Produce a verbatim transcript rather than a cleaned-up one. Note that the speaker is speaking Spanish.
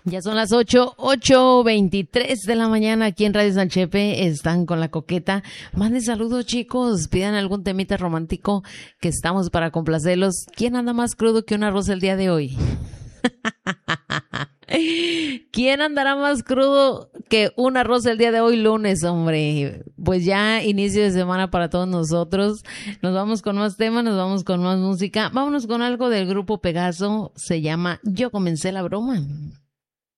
Ya son las ocho, ocho veintitrés de la mañana aquí en Radio San Chepe. Están con la coqueta. Manden saludos, chicos. Pidan algún temita romántico que estamos para complacerlos. ¿Quién anda más crudo que un arroz el día de hoy? ¿Quién andará más crudo que un arroz el día de hoy, lunes, hombre? Pues ya inicio de semana para todos nosotros. Nos vamos con más temas, nos vamos con más música. Vámonos con algo del grupo Pegaso. Se llama Yo Comencé la Broma.